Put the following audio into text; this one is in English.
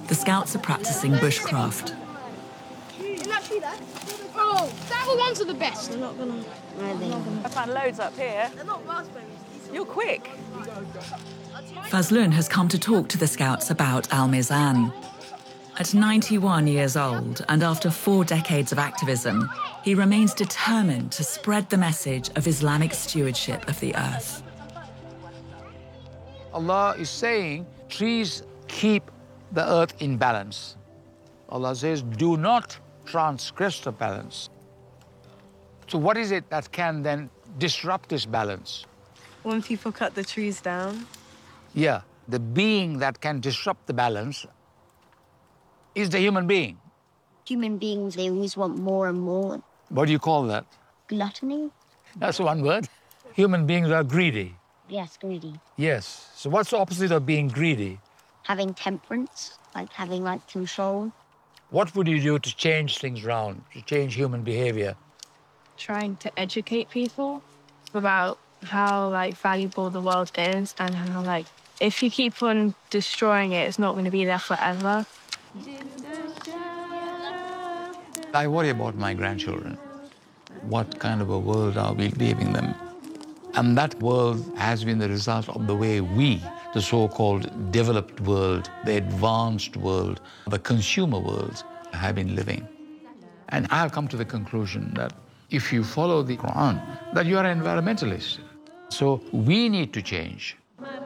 the Scouts are practicing bushcraft. In that tree there? Oh, that ones are the best. They're not gonna... I found loads up here. They're not raspberries. You're quick. Fazlun has come to talk to the Scouts about Al Mizan. At 91 years old, and after 4 decades of activism, he remains determined to spread the message of Islamic stewardship of the earth. Allah is saying trees keep the earth in balance. Allah says, do not transgress the balance. So what is it that can then disrupt this balance? When people cut the trees down. Yeah, the being that can disrupt the balance is the human being. Human beings, they always want more and more. What do you call that? Gluttony? That's one word. Human beings are greedy. Yes, greedy. Yes. So what's the opposite of being greedy? Having temperance, like having control. What would you do to change things around, to change human behavior? Trying to educate people about how valuable the world is and how if you keep on destroying it, it's not going to be there forever. I worry about my grandchildren. What kind of a world are we leaving them? And that world has been the result of the way we, the so-called developed world, the advanced world, the consumer world, have been living. And I've come to the conclusion that if you follow the Quran, that you are an environmentalist. So we need to change.